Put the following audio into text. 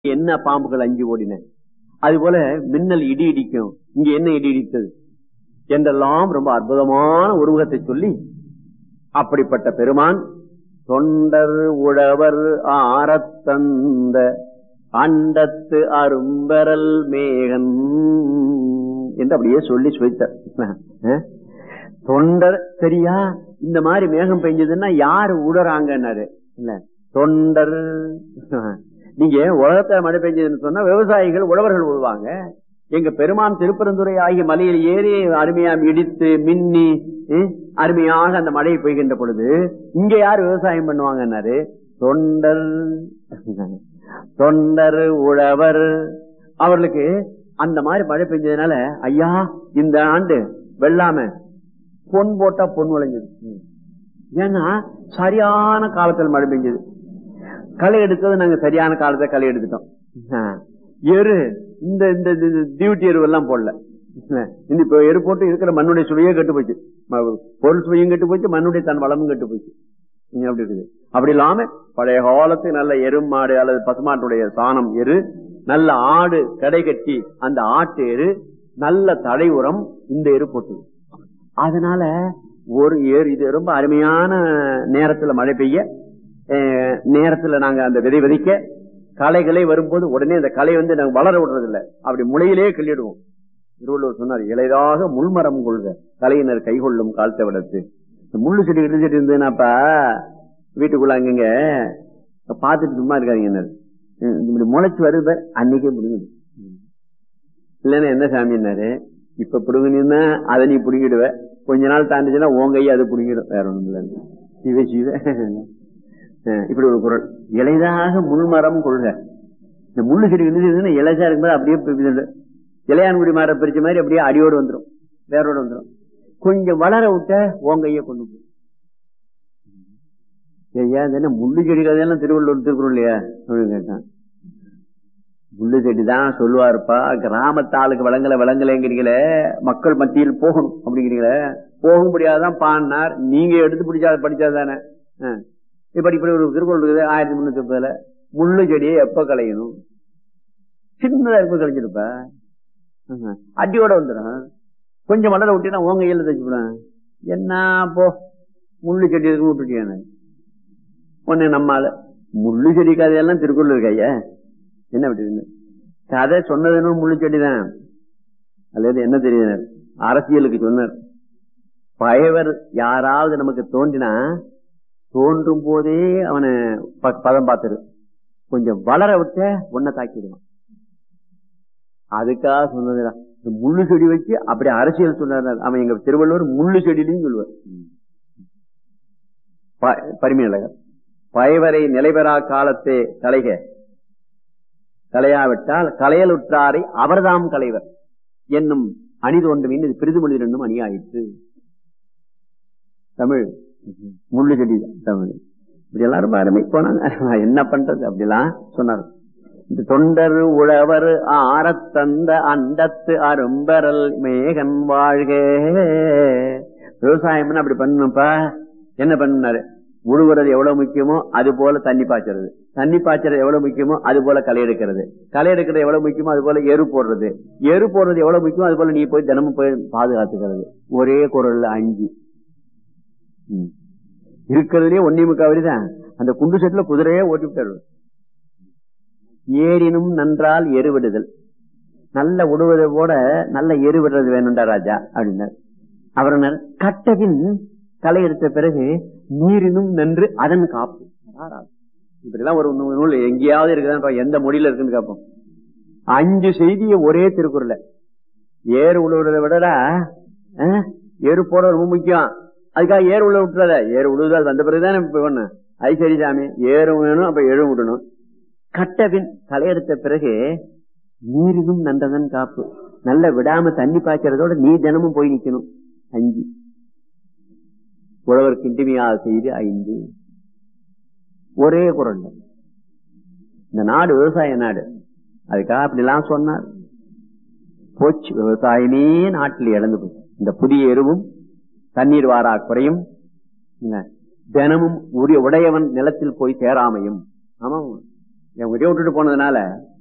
என்ன பாம்புகள் அஞ்சு ஓடின, அது போல மின்னல் இடி இடிக்கும், இங்க என்ன இடி இடித்தது என்றெல்லாம் ரொம்ப அற்புதமான உருவகத்தை சொல்லி, அப்படிப்பட்ட பெருமான் தொண்டர் உழவர் ஆரத்தந்த அண்டத்து அரும்பரல் மேகன் என்று அப்படியே சொல்லி சுவைத்தார். தொண்டர் சரியா, இந்த மாதிரி மேகம் பெஞ்சதுன்னா யாரு உடறாங்கன்னாரு இல்ல, தொண்டர். நீங்க உலகத்துல மழை பெஞ்சதுன்னு சொன்னா விவசாயிகள் உழவர்கள் விழுவாங்க. எங்க பெருமான் திருப்பரந்துரை ஆகிய மலையில் ஏறி அருமையா இடித்து மின்னி அருமையாக அந்த மழை பெய்கின்ற பொழுது இங்க யார் விவசாயம் பண்ணுவாங்கன்னாரு, தொண்டர். தொண்டர் உழவர் அவர்களுக்கு அந்த மாதிரி மழை பெஞ்சதுனால, ஐயா இந்த ஆண்டு வெள்ளாம பொன் போட்டா பொன் விளைஞ்சது. ஏன்னா சரியான காலத்தில் மழை பெஞ்சது. களை எடுத்தது நாங்க சரியான காலத்தை களை எடுத்துட்டோம். எரு இந்த டியூட்டி எரு எல்லாம் போடல. இப்ப எரு போட்டு இருக்கிற மண்ணுடைய சுவையே கெட்டு போச்சு, பொருள் சுவையும் கெட்டு போச்சு, மண்ணுடைய தன் வளமும் கெட்டு போச்சு. அப்படி இருக்குது. அப்படி இல்லாம பழைய காலத்து நல்ல எருமாடு அல்லது பசுமாட்டுடைய சாணம் எரு, நல்ல ஆடு கடை கட்டி அந்த ஆட்டு எரு, நல்ல தடை உரம் இந்த எரு போட்டது. அதனால ஒரு ஏர் இது ரொம்ப அருமையான நேரத்துல மழை பெய்ய, நேரத்துல நாங்க அந்த விதை விதைக்க, களைகளை வரும்போது உடனே அந்த களை நாங்க வளர விடுறது இல்லை, அப்படி முளையிலேயே கிள்ளிடுவோம். திருவள்ளுவர் சொன்னார், இளைதாக முள்மரம் கொள்க கலையினர் கைகொள்ளும் காலத்தை விடத்து. முள்ளு செடி இடு செடி இருந்ததுன்னாப்பா வீட்டுக்குள்ள அங்கங்க பாத்துட்டு சும்மா இருக்காதீங்க, இப்படி முளைச்சு வருது அன்னைக்கே பிடுங்குது. இல்லைன்னா என்ன சாமின்னாரு, இப்ப பிடுங்கினா அதை நீ பிடுங்கிடுவ, கொஞ்ச நாள் தாண்டிச்சுன்னா உன் கையை அது பிடுங்கிடும், வேற ஒண்ணும் இல்லை. சிவ சிவ. இப்படி ஒரு குரல், இலைதாக முள்மரம் கொள்க. இந்த முள்ளு செடி இருந்துச்சுன்னா இலைசா இருக்கும்போது அப்படியே இளையான்குடி மாற பிரிச்ச மாதிரி அப்படியே அடியோடு வந்துடும், வேரோடு வந்துடும். கொஞ்சம் வளர விட்ட உன் கையை கொண்டு போய் ஐயா என்ன முள்ளு செடி கதையெல்லாம் திருவள்ளுவர் திருக்குறள் இல்லையா அப்படின்னு கேட்டான். முள்ளு செடி தான் சொல்லுவாருப்பா, கிராமத்து ஆளுக்கு விளங்கலைங்கிறீங்களே, மக்கள் மத்தியில் போகணும் அப்படிங்கிறீங்களே, போக முடியாதான் பாடினார். நீங்க எடுத்து படிச்சாதானே. இப்படி இப்படி ஒரு திருக்குறள் இருக்குது 1330. முள்ளு செடியை எப்ப களையணும், சின்னதா எப்ப கழிச்சிருப்ப, அடியோட வந்துடும். கொஞ்சம் வளர விட்டீங்கன்னா உங்க கையில தச்சுப்பேன். என்ன போ முள்ளு செடி இருக்கு விட்டுட்டியான ஒன்னு நம்மால. முள்ளு செடி கதையெல்லாம் திருக்குறள் இருக்கு ஐயா, என்ன விட்டு கதை சொன்னதுன்னு முள்ளு செடிதான். அல்லது என்ன தெரியுது, அரசியலுக்கு சொன்னார், பயவர் யாராவது நமக்கு தோன்றினா தோன்றும் போதே அவனை பதம் பார்த்துரு, கொஞ்சம் வளர விட்ட ஒன்ன தாக்கிடுவான். அதுக்காக சொன்னதுடா முள்ளு செடி வச்சு அப்படி அரசியல் சொன்னார். அவன் எங்க திருவள்ளுவர் முள்ளு செடியிலையும் சொல்லுவார். பரிமையழகர், பயவரை நிலைபெறா காலத்தே கலையாவிட்டால் கலையலுற்றாரை அவர்தாம் கலைவர் என்னும் அணி தோன்றும் இது பிரிதுமொழி என்னும் அணி ஆயிற்று. தமிழ் முள்ளு செடி தமிழ். இப்படி எல்லாரும் அருமை போனாங்க, என்ன பண்றது அப்படிலாம் சொன்னார். இந்த தொண்டர் உழவர் ஆரத்தந்த அண்டத்து அரும்பரல் மேகன் வாழ்க. விவசாயம் அப்படி பண்ணணும்ப்பா. என்ன பண்ணாரு, உழுவுறது எவ்வளவு முக்கியமோ அது போல தண்ணி பாய்ச்சறது, தண்ணி பாய்ச்சறது எவ்வளவு முக்கியமோ அது போல களை எடுக்கிறது, களை எடுக்கிறது எவ்வளவு முக்கியமோ அது போல எரு போடுறது, எரு போடுறது எவ்வளவு முக்கியமோ அது போல நீ போய் தினமும் போய் பாதுகாத்துக்கிறது. ஒரே குரல்ல 5 இருக்கிறதுலயே 1.25 தான். அந்த குண்டு செட்டுல குதிரையே ஓட்டி விட்டாரு. ஏறினும் நன்றால் எருவிடுதல், நல்ல உடுவதை போட நல்ல எருவிடுறது வேணும்டா ராஜா அப்படின்னார். அவர் கட்டவின் களை எடுத்த பிறகு நீரினும் நன்று அதன் காப்பு. இப்படி எல்லாம் ஒரு நூல் எங்கேயாவது இருக்குதான், எந்த மொழியில இருக்குன்னு கேட்போம். 5 செய்திய ஒரே திருக்குறள். ஏறு உழுவுறதை விடடா ஏறு போட ரொம்ப முக்கியம், அதுக்காக ஏறு உள்ள விட்டுறத, ஏறு உழுவுதல் வந்த பிறகுதான் ஒண்ணு அது சரி சாமி, ஏறும் வேணும் அப்ப எழு விடணும். கட்டபின் களை எடுத்த பிறகு நீரினும் நன்றதன் காப்பு, நல்ல விடாம தண்ணி பாய்ச்சறதோட நீ தினமும் போய் நிக்கணும். 5 உழவருக்கு இன்றிமையாக செய்து 5 ஒரே குரல். இந்த நாடு விவசாய நாடு, அதுக்காக அப்படி எல்லாம் சொன்னார். போச்சு விவசாயமே நாட்டில் இழந்து போச்சு. இந்த புதிய எருவும் தண்ணீர் வாரா குறையும், தினமும் உடையவன் நிலத்தில் போய் சேராமையும். ஆமா, என் விட்டுட்டு போனதுனால